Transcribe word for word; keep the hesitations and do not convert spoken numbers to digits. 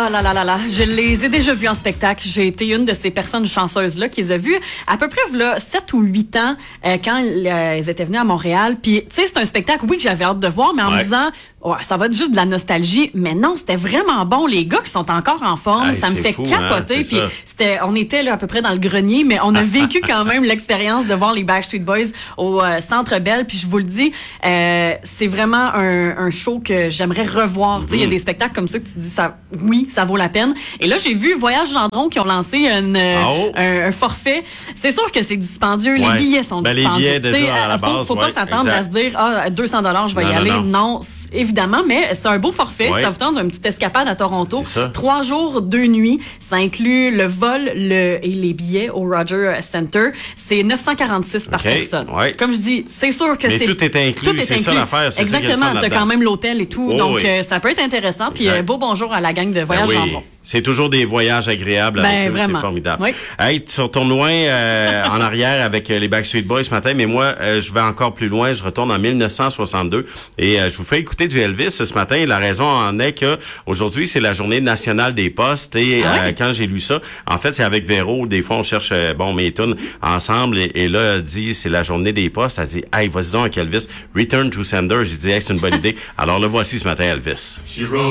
là là là là, je les ai déjà vus en spectacle. J'ai été une de ces personnes chanceuses-là qui les a vus à peu près là, sept ou huit ans euh, quand euh, ils étaient venus à Montréal. Puis, tu sais, c'est un spectacle, oui, que j'avais hâte de voir, mais en ouais. me disant... Ouais, ça va être juste de la nostalgie, mais non, c'était vraiment bon. Les gars qui sont encore en forme, hey, ça me fait fou, capoter. Hein, puis c'était, on était là à peu près dans le grenier, mais on a vécu quand même l'expérience de voir les Backstreet Boys au euh, Centre Bell. Puis je vous le dis, euh, c'est vraiment un, un show que j'aimerais revoir. Mm-hmm. Tu sais, il y a des spectacles comme ça que tu dis ça, oui, ça vaut la peine. Et là, j'ai vu Voyage Gendron qui ont lancé une, oh. un, un forfait. C'est sûr que c'est dispendieux. Ouais. Les billets sont ben, dispendieux. Les billets déjà à la base. Faut, faut ouais, pas s'attendre exact. à se dire ah deux cents dollars, je vais non, y aller. Non, non évidemment, mais c'est un beau forfait. Ouais. Ça vous tente une petite escapade à Toronto. Trois jours, deux nuits. Ça inclut le vol le, et les billets au Rogers Center. C'est neuf cent quarante-six par okay. personne. Ouais. Comme je dis, c'est sûr que mais c'est... tout est inclus. Tout est c'est inclus. Ça l'affaire. C'est exactement. Tu as quand même l'hôtel et tout. Oh, donc, oui. euh, ça peut être intéressant. Puis, euh, beau bonjour à la gang de Voyage ben oui. Gendron. C'est toujours des voyages agréables avec ben, eux, vraiment. C'est formidable. Oui. Hey, tu retournes loin euh, en arrière avec les Backstreet Boys ce matin, mais moi, euh, je vais encore plus loin. Je retourne en mille neuf cent soixante-deux et euh, je vous fais écouter du Elvis ce matin. La raison en est que aujourd'hui, c'est la journée nationale des postes et ah, euh, oui. quand j'ai lu ça, en fait, c'est avec Véro. Des fois, on cherche euh, bon mes tunes ensemble et, et là, elle dit c'est la journée des postes. Elle dit hey, vas-y donc avec Elvis, Return to Sender. J'ai dit hey, c'est une bonne idée. Alors le voici ce matin, Elvis.